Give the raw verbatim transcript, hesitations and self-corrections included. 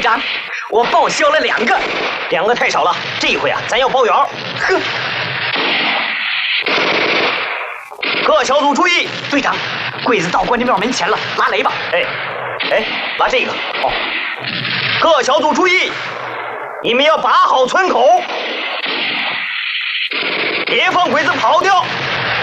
长，我报销了两个， 两个太少了，这一回啊，咱要包圆。 呵， 各小组注意， 队长，柜子到关帝庙门前了，拉雷吧。 哎，哎，拉这个。哦，各小组注意，你们要把好村口，别放鬼子跑掉。